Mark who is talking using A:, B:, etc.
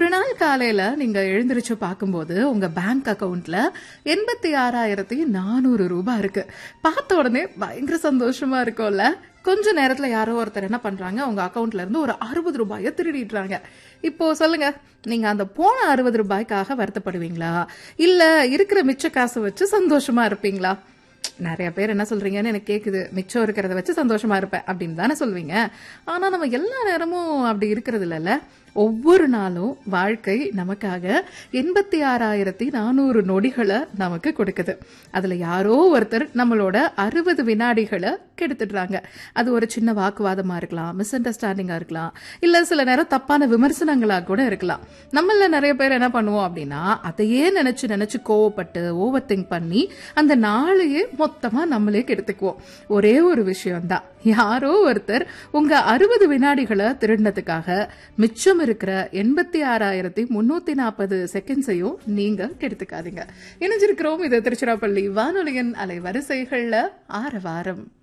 A: ஒரு நாள் காலையில நீங்க எழுந்திருச்சு பார்க்கும்போது உங்க பேங்க் அக்கவுண்ட்ல 86,400 ரூபாய் இருக்கு. பார்த்த உடனே பயங்கர சந்தோஷமா இருக்கும்ல. கொஞ்ச நேரத்துல யாரோ ஒருத்தர் என்ன பண்றாங்க, உங்க அக்கவுண்ட்ல இருந்து ஒரு 60 ரூபாயை திருடிடுறாங்க. இப்போ சொல்லுங்க, நீங்க அந்த போன 60 ரூபாய்க்காக வருத்தப்படுவீங்களா, இல்ல இருக்கிற மிச்ச காசை வச்சு சந்தோஷமா இருப்பீங்களா? நிறைய பேர் என்ன சொல்றீங்கன்னு எனக்கு கேக்குது, மிச்சம் இருக்கிறத வச்சு சந்தோஷமா இருப்பேன் அப்படின்னு தானே சொல்வீங்க. ஆனா நம்ம எல்லா நேரமும் அப்படி இருக்கிறது இல்லைல்ல. ஒவ்வொரு நாளும் வாழ்க்கை நமக்காக 86,400 நொடிகளை நமக்கு கொடுக்குது. அதுல யாரோ ஒருத்தர் நம்மளோட 60 வினாடிகளை கெடுத்துடுறாங்க. அது ஒரு சின்ன வாக்குவாதமா இருக்கலாம், மிஸ் அண்டர்ஸ்டாண்டிங்கா இருக்கலாம், இல்ல சில நேரம் தப்பான விமர்சனங்களா கூட இருக்கலாம். நம்மள நிறைய பேர் என்ன பண்ணுவோம் அப்படின்னா, அதையே நினைச்சு நினைச்சு கோவப்பட்டு ஓவர் திங்க் பண்ணி அந்த நாளையே மொத்தமா நம்மளே கெடுத்துக்குவோம். ஒரே ஒரு விஷயம் தான், யாரோ ஒருத்தர் உங்க 60 வினாடிகளை திருடினதுக்காக மிச்சம் இருக்கிற 86,340 செகண்ட்ஸையும் நீங்க கெடுத்துக்காதீங்க. இணைஞ்சிருக்கிறோம் இது திருச்சிராப்பள்ளி வானொலியின் அலைவரிசைகள்ல ஆரவாரம்.